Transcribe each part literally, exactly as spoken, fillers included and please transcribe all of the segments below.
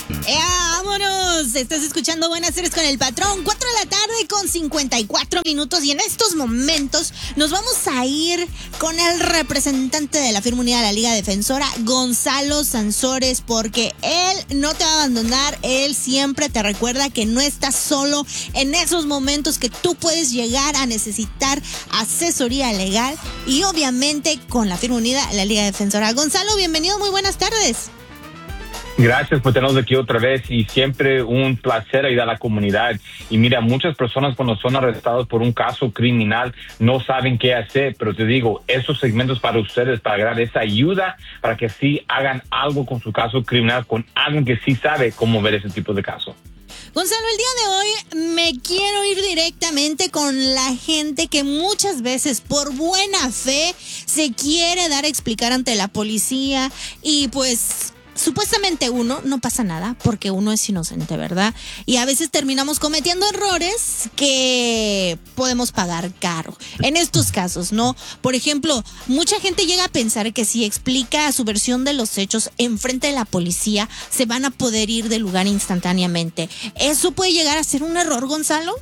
¡Eh, vámonos! Estás escuchando Buenas Tardes con el Patrón. cuatro de la tarde con cincuenta y cuatro minutos. Y en estos momentos nos vamos a ir con el representante de la firma unida de la Liga Defensora, Gonzalo Sansores, porque él no te va a abandonar. Él siempre te recuerda que no estás solo en esos momentos que tú puedes llegar a necesitar asesoría legal. Y obviamente con la firma unida de la Liga Defensora. Gonzalo, bienvenido, muy buenas tardes. Gracias por tenernos aquí otra vez y siempre un placer ayudar a la comunidad. Y mira, muchas personas cuando son arrestados por un caso criminal no saben qué hacer, pero te digo, esos segmentos para ustedes, para dar esa ayuda, para que sí hagan algo con su caso criminal, con alguien que sí sabe cómo ver ese tipo de caso. Gonzalo, el día de hoy me quiero ir directamente con la gente que muchas veces por buena fe se quiere dar a explicar ante la policía y pues supuestamente uno no pasa nada porque uno es inocente, ¿verdad? Y a veces terminamos cometiendo errores que podemos pagar caro. En estos casos, ¿no? Por ejemplo, mucha gente llega a pensar que si explica su versión de los hechos enfrente de la policía, se van a poder ir del lugar instantáneamente. ¿Eso puede llegar a ser un error, Gonzalo?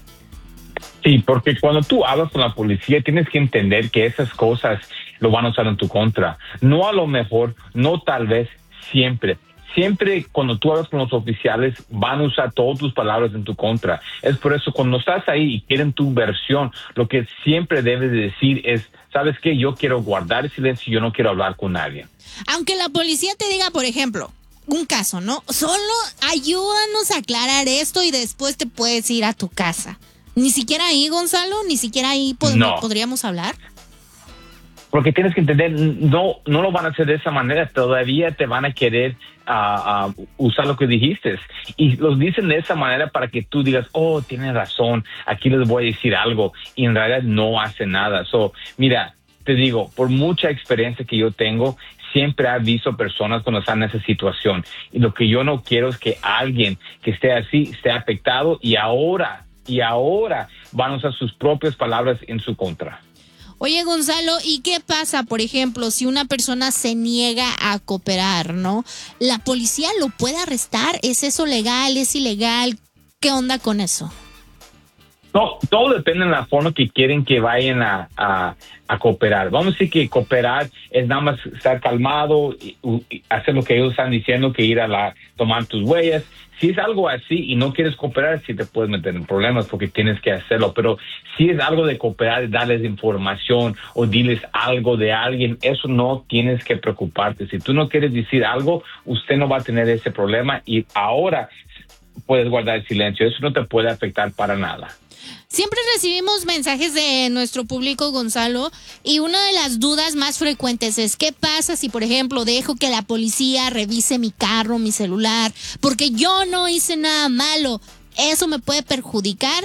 Sí, porque cuando tú hablas con la policía tienes que entender que esas cosas lo van a usar en tu contra. No a lo mejor, no tal vez, siempre. Siempre cuando tú hablas con los oficiales van a usar todas tus palabras en tu contra. Es por eso cuando estás ahí y quieren tu versión, lo que siempre debes de decir es, ¿sabes qué? Yo quiero guardar silencio, yo no quiero hablar con nadie. Aunque la policía te diga, por ejemplo, un caso, ¿no? Solo ayúdanos a aclarar esto y después te puedes ir a tu casa. Ni siquiera ahí, Gonzalo, ni siquiera ahí pod- no. podríamos hablar. Porque tienes que entender, no no lo van a hacer de esa manera, todavía te van a querer uh, uh, usar lo que dijiste. Y los dicen de esa manera para que tú digas, oh, tienen razón, aquí les voy a decir algo. Y en realidad no hace nada. So, mira, te digo, por mucha experiencia que yo tengo, siempre he visto personas cuando están en esa situación. Y lo que yo no quiero es que alguien que esté así esté afectado y ahora, y ahora van a usar sus propias palabras en su contra. Oye, Gonzalo, ¿y qué pasa, por ejemplo, si una persona se niega a cooperar, ¿no? ¿La policía lo puede arrestar? ¿Es eso legal? ¿Es ilegal? ¿Qué onda con eso? No, todo depende de la forma que quieren que vayan a, a, a cooperar. Vamos a decir que cooperar es nada más estar calmado, y, y hacer lo que ellos están diciendo, que ir a la tomar tus huellas. Si es algo así y no quieres cooperar, sí te puedes meter en problemas porque tienes que hacerlo. Pero si es algo de cooperar, darles información o diles algo de alguien, eso no tienes que preocuparte. Si tú no quieres decir algo, usted no va a tener ese problema y ahora puedes guardar el silencio. Eso no te puede afectar para nada. Siempre recibimos mensajes de nuestro público, Gonzalo, y una de las dudas más frecuentes es ¿qué pasa si, por ejemplo, dejo que la policía revise mi carro, mi celular, porque yo no hice nada malo? ¿Eso me puede perjudicar?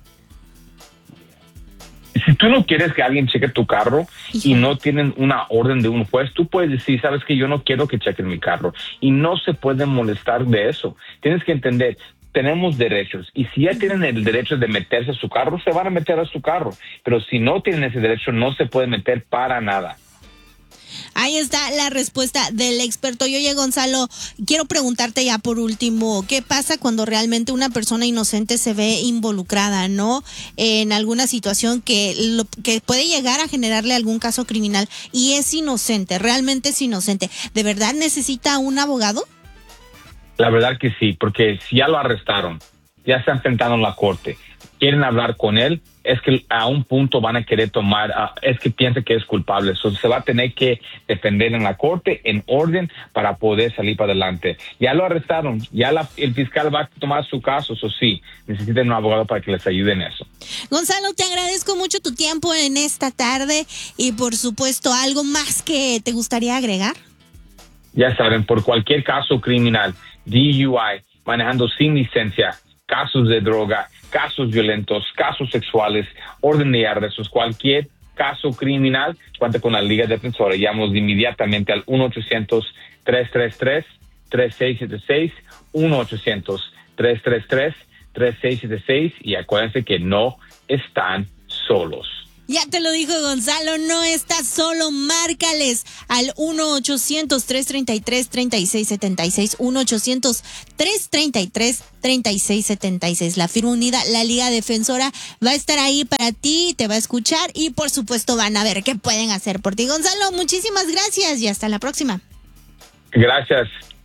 Si tú no quieres que alguien cheque tu carro y no tienen una orden de un juez, tú puedes decir, sabes que yo no quiero que chequen mi carro y no se pueden molestar de eso. Tienes que entender, tenemos derechos y si ya tienen el derecho de meterse a su carro, se van a meter a su carro. Pero si no tienen ese derecho, no se pueden meter para nada. Ahí está la respuesta del experto. Y oye, Gonzalo, quiero preguntarte ya por último, ¿qué pasa cuando realmente una persona inocente se ve involucrada, ¿no? En alguna situación que, lo, que puede llegar a generarle algún caso criminal y es inocente, realmente es inocente. ¿De verdad necesita un abogado? La verdad que sí, porque si ya lo arrestaron, ya está enfrentando en la corte, quieren hablar con él, es que a un punto van a querer tomar, uh, es que piensa que es culpable. So, se va a tener que defender en la corte, en orden, para poder salir para adelante. Ya lo arrestaron, ya la, el fiscal va a tomar su caso, eso sí, necesitan un abogado para que les ayude en eso. Gonzalo, te agradezco mucho tu tiempo en esta tarde y por supuesto, ¿algo más que te gustaría agregar? Ya saben, por cualquier caso criminal, D U I, manejando sin licencia, casos de droga, casos violentos, casos sexuales, orden de arrestos, cualquier caso criminal, cuenta con la Liga Defensora. Llamamos inmediatamente al uno ochocientos, tres tres tres, tres seis siete seis, uno ochocientos, tres tres tres, tres seis siete seis y acuérdense que no están solos. Ya te lo dijo Gonzalo, no estás solo, márcales al uno ochocientos, tres treinta y tres, treinta y seis setenta y seis, uno ochocientos, tres treinta y tres, treinta y seis setenta y seis. La firma unida, la Liga Defensora, va a estar ahí para ti, te va a escuchar y por supuesto van a ver qué pueden hacer por ti. Gonzalo, muchísimas gracias y hasta la próxima. Gracias.